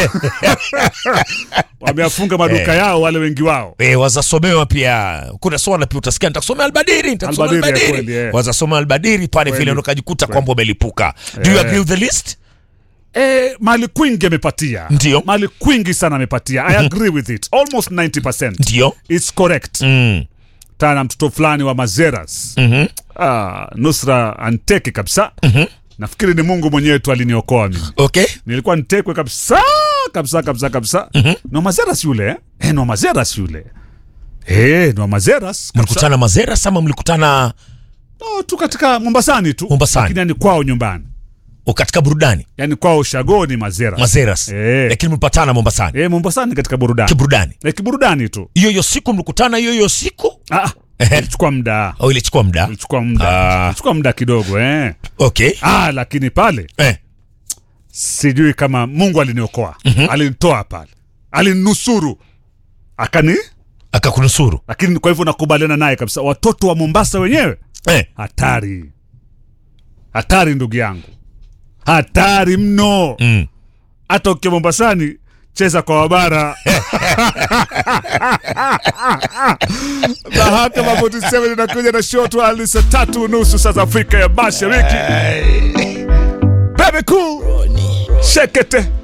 Wameafunga maduka yao wale wengi wao. Wazasomewa pia. Kuna swala pia utasikia nitasomea Albadiri, nitasomea Albadiri. Wazasoma Albadiri pale vile unakajikuta kwamba umelipuka. Do you agree with the list? Mali kwingi amepatia. Ndio. Mali kwingi sana amepatia. I agree with it. Almost 90%. Ndio. It's correct. Tana mtoto fulani wa Mazeras. Nusra anteke kabisa. Nafikiri ni Mungu mwenyewe tu aliniokoa mimi. Okay. Nilikuwa nitekwe kabisa. No Mazeras yule. No Mazeras yule. No Mazeras. Mlikutana Mazeras ama mlikutana tu katika Mombasani tu. Lakini yani kwao nyumbani. Katika burudani. Yani kwao Shagoni Mazeras. Lakini mlipatana Mombasani. Mombasani katika burudani. Kiburudani. Kiburudani tu. Hiyo siku mlikutana hiyo siku? Ilichukua muda. Ilichukua muda. Ilichukua muda kidogo Okay. Lakini pale sijui kama Mungu aliniokoa. Alinitoa pale. Alinusuru. Akakunusuru. Lakini kwa hivyo nakubaliana naye kabisa. Watoto wa Mombasa wenyewe hatari. Hatari ndugu yangu. Hatari mno. Hata ukiwa Mombasani cheza kwa wabara. Mahakama 47 inakuja na short wali saa 3:30 saa za Afrika ya Mashariki. Baby cool. Shekete.